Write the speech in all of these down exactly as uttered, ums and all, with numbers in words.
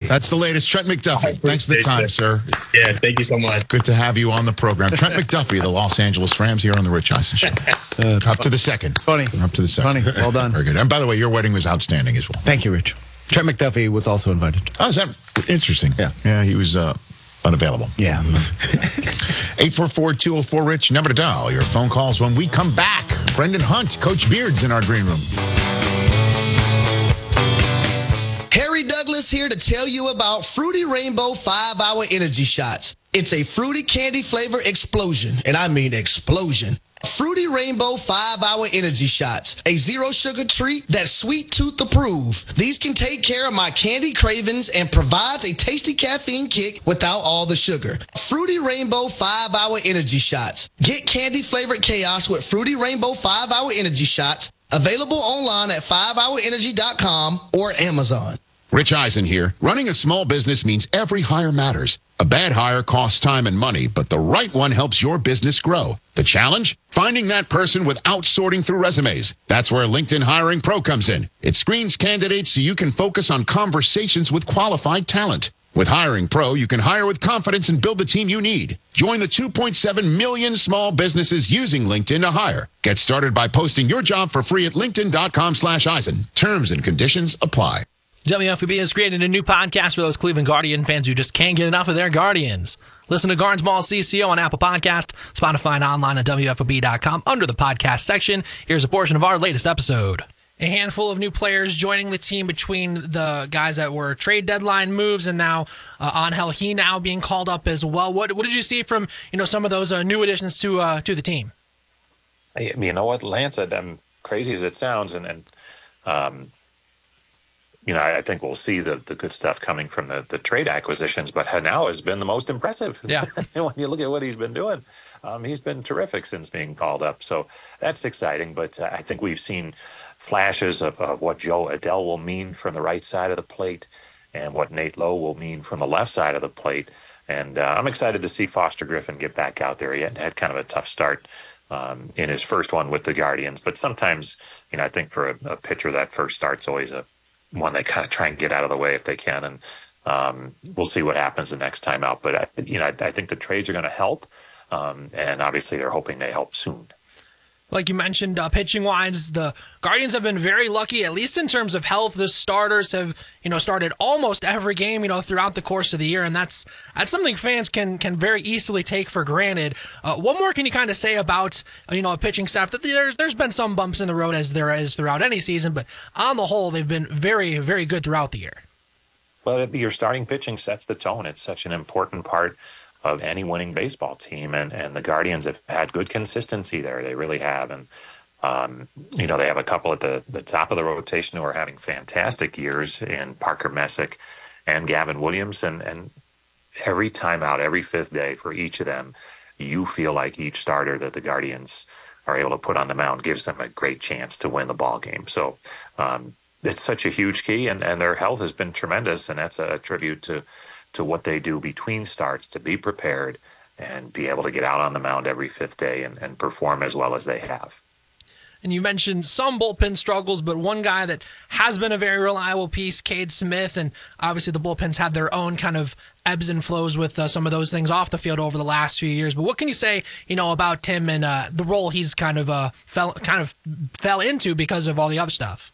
That's the latest. Trent McDuffie. Thanks for the time, it. sir. Yeah, thank you so much. Good to have you on the program. Trent McDuffie, the Los Angeles Rams, here on the Rich Eisen Show. Uh, up to the second. Funny. Up to the second. Funny. Well done. Very good. And by the way, your wedding was outstanding as well. Thank you, Rich. Trent McDuffie was also invited. Oh, is that interesting? Yeah. Yeah, he was uh, unavailable. Yeah. eight four four, two oh four, RICH, number to dial. Your phone calls when we come back. Brendan Hunt, Coach Beard's in our green room. Harry Douglas here to tell you about Fruity Rainbow five hour Energy Shots. It's a fruity candy flavor explosion, and I mean explosion. Fruity Rainbow five hour Energy Shots, a zero-sugar treat that's sweet tooth approved. These can take care of my candy cravings and provides a tasty caffeine kick without all the sugar. Fruity Rainbow five hour Energy Shots. Get candy-flavored chaos with Fruity Rainbow five hour Energy Shots. Available online at five hour energy dot com or Amazon. Rich Eisen here. Running a small business means every hire matters. A bad hire costs time and money, but the right one helps your business grow. The challenge? Finding that person without sorting through resumes. That's where LinkedIn Hiring Pro comes in. It screens candidates so you can focus on conversations with qualified talent. With Hiring Pro, you can hire with confidence and build the team you need. Join the two point seven million small businesses using LinkedIn to hire. Get started by posting your job for free at linkedin.com slash Eisen. Terms and conditions apply. W F O B has created a new podcast for those Cleveland Guardian fans who just can't get enough of their Guardians. Listen to Gardens Ball C C O on Apple Podcast, Spotify, and online at W F O B dot com under the podcast section. Here's a portion of our latest episode. A handful of new players joining the team between the guys that were trade deadline moves and now uh, Angel he now being called up as well. What what did you see from you know some of those uh, new additions to uh, to the team? Hey, you know what, Lance? I'm crazy as it sounds, and and um, you know, I think we'll see the, the good stuff coming from the, the trade acquisitions, but Hanau has been the most impressive. Yeah. When you look at what he's been doing, um, he's been terrific since being called up. So that's exciting, but uh, I think we've seen flashes of, of what Joe Adell will mean from the right side of the plate and what Nate Lowe will mean from the left side of the plate. And uh, I'm excited to see Foster Griffin get back out there. He had, had kind of a tough start um, in his first one with the Guardians, but sometimes, you know, I think for a, a pitcher, that first start's always a one they kind of try and get out of the way if they can. And um, we'll see what happens the next time out. But, I, you know, I, I think the trades are going to help. Um, and obviously they're hoping they help soon. Like you mentioned, uh, pitching-wise, the Guardians have been very lucky, at least in terms of health. The starters have, you know, started almost every game, you know, throughout the course of the year, and that's that's something fans can can very easily take for granted. Uh, what more can you kind of say about, you know, a pitching staff? That there's there's been some bumps in the road as there is throughout any season, but on the whole, they've been very, very good throughout the year. Well, your starting pitching sets the tone. It's such an important part of any winning baseball team, and, and the Guardians have had good consistency there. They really have. And, um, you know, they have a couple at the, the top of the rotation who are having fantastic years in Parker Messick and Gavin Williams. And, and every time out, every fifth day for each of them, you feel like each starter that the Guardians are able to put on the mound gives them a great chance to win the ball game. So um, it's such a huge key, and, and their health has been tremendous, and that's a tribute to to what they do between starts to be prepared and be able to get out on the mound every fifth day and, and perform as well as they have. And you mentioned some bullpen struggles, but one guy that has been a very reliable piece, Cade Smith, and obviously the bullpens had their own kind of ebbs and flows with uh, some of those things off the field over the last few years. But what can you say, you know, about Tim and uh, the role he's kind of uh, fell kind of fell into because of all the other stuff?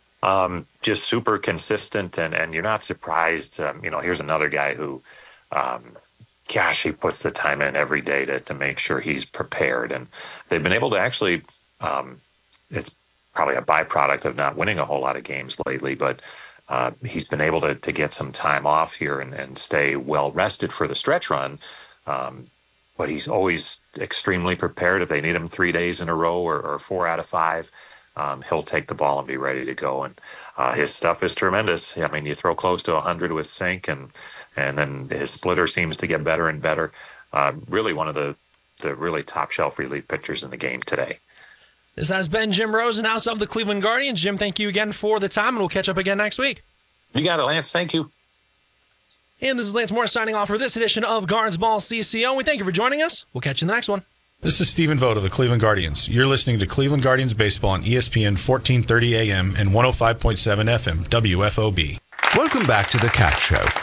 Um, just super consistent, and, and you're not surprised. Um, you know, here's another guy who, um, gosh, he puts the time in every day to, to make sure he's prepared. And they've been able to actually, um, it's probably a byproduct of not winning a whole lot of games lately, but uh, he's been able to, to get some time off here and, and stay well rested for the stretch run. Um, but he's always extremely prepared. If they need him three days in a row or, or four out of five, Um, he'll take the ball and be ready to go. And uh, his stuff is tremendous. I mean, you throw close to one hundred with Sink, and and then his splitter seems to get better and better. Uh, really one of the, the really top-shelf relief pitchers in the game today. This has been Jim Rose, announcer of the Cleveland Guardians. Jim, thank you again for the time, and we'll catch up again next week. You got it, Lance. Thank you. And this is Lance Moore signing off for this edition of Gardens Ball C C O. We thank you for joining us. We'll catch you in the next one. This is Stephen Vogt of the Cleveland Guardians. You're listening to Cleveland Guardians Baseball on E S P N fourteen thirty A M and one oh five point seven F M, W F O B. Welcome back to The Cat Show